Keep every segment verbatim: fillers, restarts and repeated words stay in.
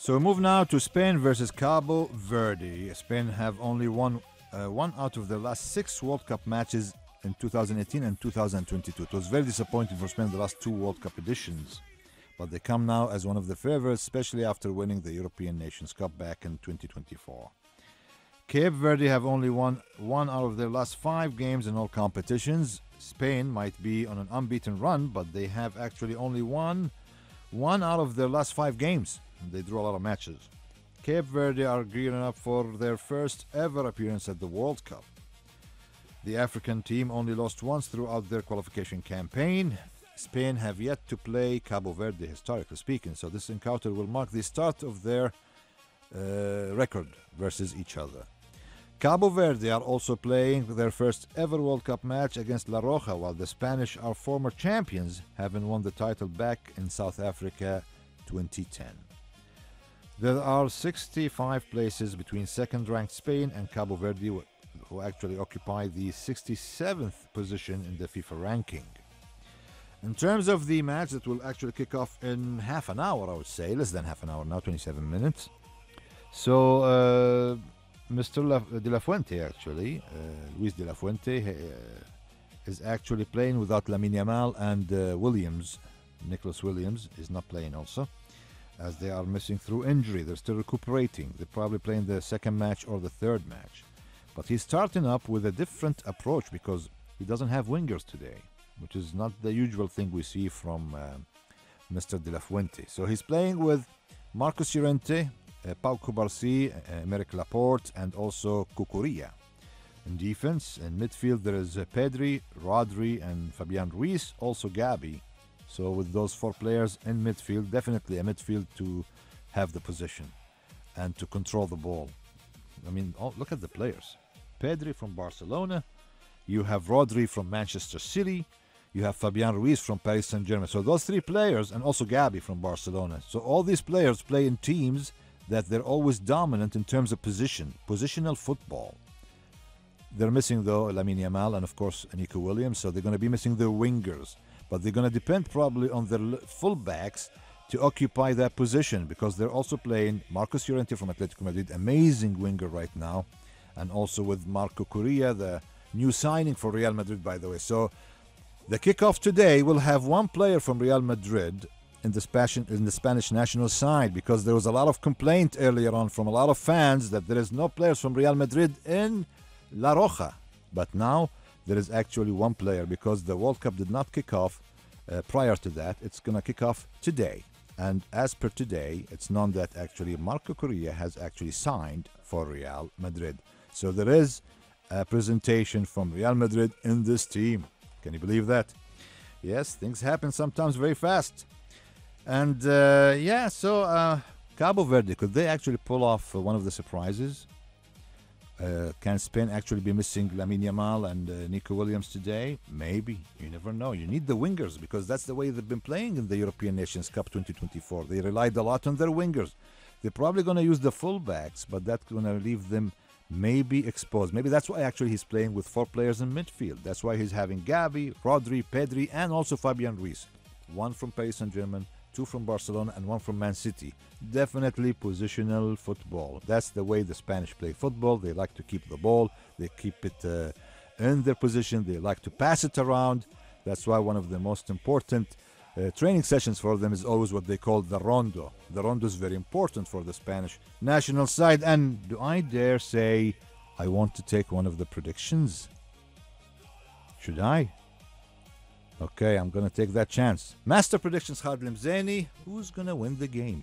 So we move now to Spain versus Cabo Verde. Spain have only won uh, one out of their last six World Cup matches in two thousand eighteen and two thousand twenty-two. It was very disappointing for Spain in the last two World Cup editions. But they come now as one of the favorites, especially after winning the European Nations Cup back in twenty twenty-four. Cape Verde have only won one out of their last five games in all competitions. Spain might be on an unbeaten run, but they have actually only won one out of their last five games. They drew a lot of matches. Cape Verde are gearing up for their first ever appearance at the World Cup. The African team only lost once throughout their qualification campaign. Spain have yet to play Cabo Verde, historically speaking, so this encounter will mark the start of their uh, record versus each other. Cabo Verde are also playing their first ever World Cup match against La Roja, while the Spanish are former champions, having won the title back in South Africa twenty ten. There are sixty-five places between second-ranked Spain and Cabo Verde, who actually occupy the sixty-seventh position in the FIFA ranking. In terms of the match that will actually kick off in half an hour, I would say, less than half an hour now, twenty-seven minutes. So, uh, Mister La- De La Fuente, actually, uh, Luis De La Fuente, uh, is actually playing without Lamine Yamal and uh, Williams. Nicholas Williams is not playing also, as they are missing through injury. They're still recuperating. They're probably playing the second match or the third match. But he's starting up with a different approach because he doesn't have wingers today, which is not the usual thing we see from uh, Mister De La Fuente. So he's playing with Marcos Llorente, uh, Pau Cubarsí, uh, Emerick Laporte, and also Cucurella. In defense, in midfield, there is uh, Pedri, Rodri, and Fabian Ruiz, also Gabi. So with those four players in midfield, definitely a midfield to have the position and to control the ball. I mean, oh, look at the players. Pedri from Barcelona, you have Rodri from Manchester City, you have Fabian Ruiz from Paris Saint-Germain. So those three players, and also Gabi from Barcelona. So all these players play in teams that they're always dominant in terms of position, positional football. They're missing, though, Lamine Yamal and, of course, Nico Williams, so they're going to be missing their wingers. But they're going to depend probably on their fullbacks to occupy that position, because they're also playing Marcos Llorente from Atletico Madrid, amazing winger right now, and also with Marco Cucurella, the new signing for Real Madrid, by the way. So the kickoff today will have one player from Real Madrid in the, Spanish, in the Spanish national side, because there was a lot of complaint earlier on from a lot of fans that there is no players from Real Madrid in La Roja. But now there is actually one player, because the World Cup did not kick off uh, prior to that. It's going to kick off today. And as per today, it's known that actually Marco Cucurella has actually signed for Real Madrid. So there is a presentation from Real Madrid in this team. Can you believe that? Yes, things happen sometimes very fast. And uh, yeah, so uh, Cabo Verde, could they actually pull off uh, one of the surprises? Uh, can Spain actually be missing Lamine Yamal and uh, Nico Williams today? Maybe. You never know. You need the wingers, because that's the way they've been playing in the European Nations Cup twenty twenty-four. They relied a lot on their wingers. They're probably going to use the fullbacks, but that's going to leave them maybe exposed. Maybe that's why actually he's playing with four players in midfield. That's why he's having Gabi, Rodri, Pedri, and also Fabian Ruiz. One from Paris Saint-Germain, two from Barcelona, and one from Man City. Definitely positional football. That's the way the Spanish play football. They like to keep the ball. They keep it uh, in their position. They like to pass it around. That's why one of the most important uh, training sessions for them is always what they call the rondo. The rondo is very important for the Spanish national side. And do I dare say I want to take one of the predictions? Should I? Okay, I'm going to take that chance. Master predictions, Khalid Lemzani. Who's going to win the game?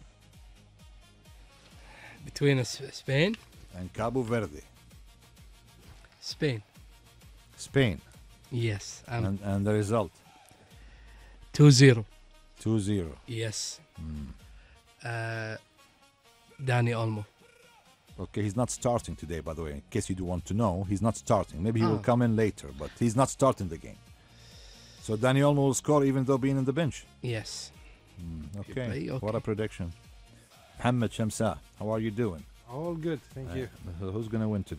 Between us, Spain? And Cabo Verde. Spain. Spain. Yes. Um, And, and the result? two zero. two zero. Yes. Mm. Uh, Dani Olmo. Okay, he's not starting today, by the way. In case you do want to know, he's not starting. Maybe he will Ah. come in later, but he's not starting the game. So Dani Olmo will score even though being in the bench. Yes. Mm, You okay. play, What a okay. prediction. Mohamed Shamsa, how are you doing? All good, thank you. Uh, who's going to win today?